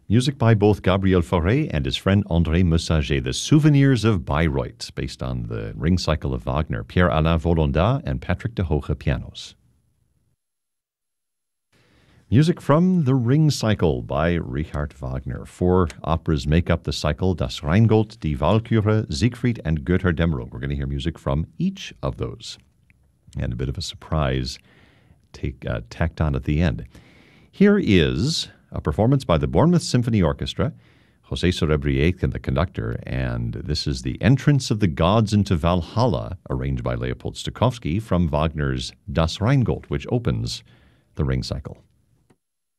Music by both Gabriel Fauré and his friend André Messager, The Souvenirs of Bayreuth, based on the Ring Cycle of Wagner, Pierre-Alain Volondat and Patrick de Hoge pianos. Music from The Ring Cycle by Richard Wagner. 4 operas make up the cycle: Das Rheingold, Die Walküre, Siegfried, and Götterdämmerung. We're going to hear music from each of those. And a bit of a surprise tacked on at the end. Here is a performance by the Bournemouth Symphony Orchestra, José Sorebriete, the conductor, and this is the Entrance of the Gods into Valhalla, arranged by Leopold Stokowski from Wagner's Das Rheingold, which opens the Ring Cycle.